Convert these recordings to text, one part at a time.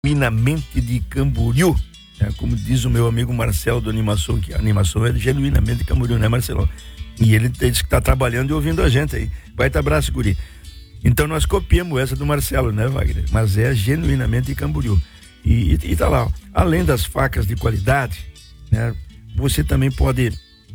genuinamente de Camboriú, né? Como diz o meu amigo Marcelo do Animação, que a animação é genuinamente de Camboriú, né, Marcelo? E ele disse que está trabalhando e ouvindo a gente aí. Vai te abraço, guri. Então nós copiamos essa do Marcelo, né, Wagner? Mas é genuinamente de Camboriú. E tá lá, ó. Além das facas de qualidade, né? Você também pode,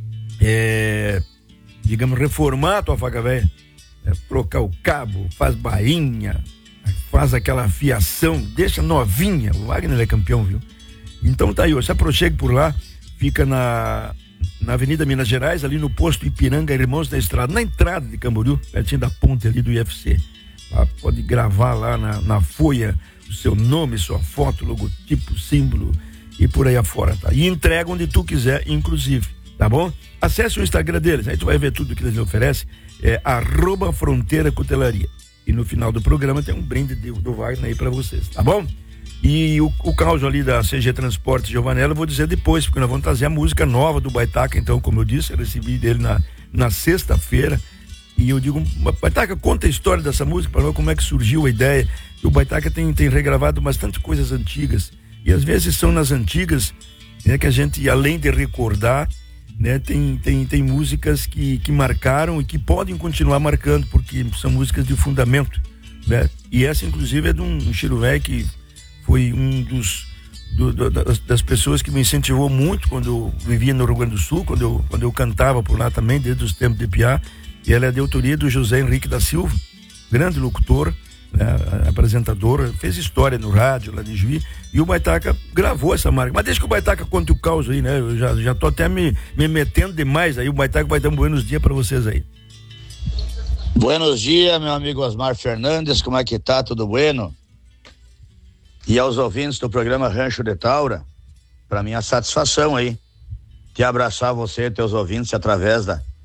digamos, reformar a tua faca velha, né? Trocar o cabo, faz bainha, faz aquela fiação, deixa novinha. O Wagner é campeão, viu? Então tá aí, ó, se aproxime por lá, fica na Avenida Minas Gerais, ali no posto Ipiranga, Irmãos da Estrada, na entrada de Camboriú, pertinho da ponte ali do IFC. Pode gravar lá na folha o seu nome, sua foto, logotipo, símbolo e por aí afora, tá? E entrega onde tu quiser, inclusive, tá bom? Acesse o Instagram deles, aí tu vai ver tudo que eles oferecem, @Fronteira Cutelaria. E no final do programa tem um brinde do Wagner aí pra vocês, tá bom? E o caos ali da CG Transporte Giovanella eu vou dizer depois, porque nós vamos trazer a música nova do Baitaca. Então, como eu disse, eu recebi dele na sexta-feira. E eu digo, Baitaca, conta a história dessa música para nós, como é que surgiu a ideia. O Baitaca tem regravado bastante coisas antigas. E às vezes são nas antigas, né, que a gente, além de recordar, né, tem músicas que marcaram e que podem continuar marcando, porque são músicas de fundamento, né? E essa, inclusive, é de um Chiro Véi que foi um das pessoas que me incentivou muito quando eu vivia no Rio Grande do Sul, quando eu cantava por lá também, desde os tempos de piá. E ela é de autoria do José Henrique da Silva, grande locutor, né, apresentador, fez história no rádio lá de Juí, e o Baitaca gravou essa marca. Mas deixa que o Baitaca conte o caos aí, né? Eu já tô até me metendo demais aí. O Baitaca vai dar um buenos dias pra vocês aí. Buenos dias, meu amigo Osmar Fernandes, como é que tá? Tudo bueno? E aos ouvintes do programa Rancho de Taura, para mim é satisfação aí de abraçar você e teus ouvintes através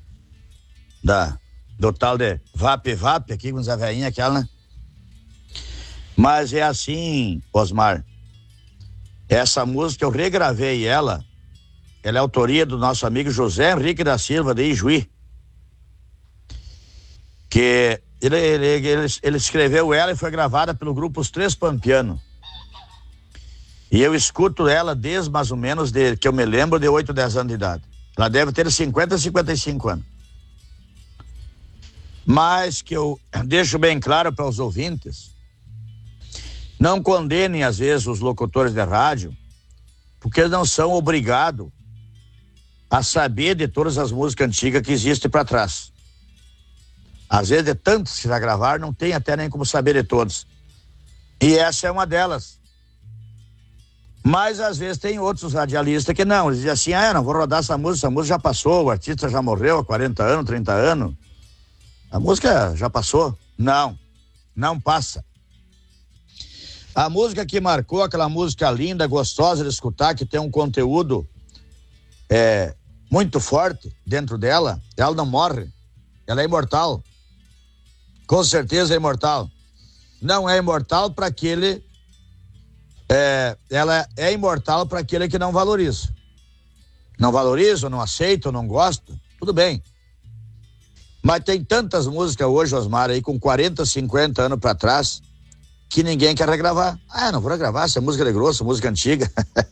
do tal de VAP aqui com Zé Veinha, aquela, né? Mas é assim, Osmar, essa música eu regravei ela é autoria do nosso amigo José Henrique da Silva de Ijuí, que ele escreveu ela e foi gravada pelo grupo Os Três Pampianos. E eu escuto ela desde mais ou menos, que eu me lembro, de 8, 10 anos de idade. Ela deve ter 50, 55 anos. Mas que eu deixo bem claro para os ouvintes, não condenem às vezes os locutores de rádio, porque eles não são obrigados a saber de todas as músicas antigas que existem para trás. Às vezes, de tantos que já gravaram, não tem até nem como saber de todos. E essa é uma delas. Mas às vezes tem outros radialistas que não, eles dizem assim, não vou rodar essa música já passou, o artista já morreu há 40 anos, 30 anos, a música já passou. Não passa. A música que marcou, aquela música linda, gostosa de escutar, que tem um conteúdo muito forte dentro dela, ela não morre, ela é imortal, com certeza é imortal. Não é imortal para aquele ela é imortal para aquele que não valoriza. Não valoriza, não aceita, não gosta, tudo bem. Mas tem tantas músicas hoje, Osmar, aí com 40, 50 anos para trás, que ninguém quer regravar. Não vou regravar, essa é música de grosso, música antiga.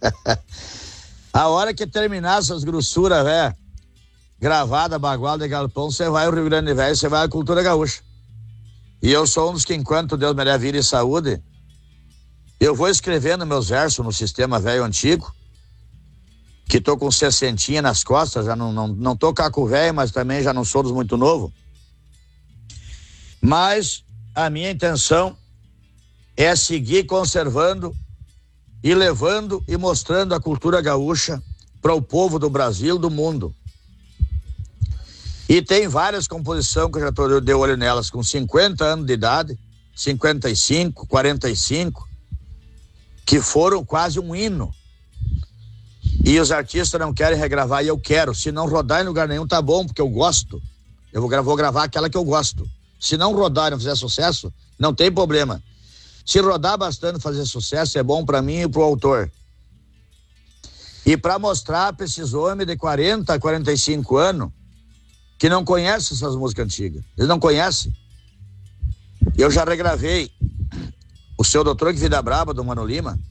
A hora que terminar essas grossuras, gravada, bagual de galpão, você vai ao Rio Grande Velho, você vai à cultura gaúcha. E eu sou um dos que, enquanto Deus me der vida e saúde, eu vou escrevendo meus versos no sistema velho antigo, que tô com 60 nas costas, já não tô caco velho, mas também já não sou dos muito novo. Mas a minha intenção é seguir conservando e levando e mostrando a cultura gaúcha para o povo do Brasil, do mundo. E tem várias composições que eu já tô de olho nelas, com 50 anos de idade, 55, 45, que foram quase um hino. E os artistas não querem regravar, e eu quero. Se não rodar em lugar nenhum, tá bom, porque eu gosto. Eu vou gravar aquela que eu gosto. Se não rodar e não fizer sucesso, não tem problema. Se rodar bastante e fazer sucesso, é bom para mim e pro autor. E para mostrar para esses homens de 40 a 45 anos que não conhecem essas músicas antigas. Eles não conhecem. Eu já regravei O seu doutor que vida braba do Mano Lima?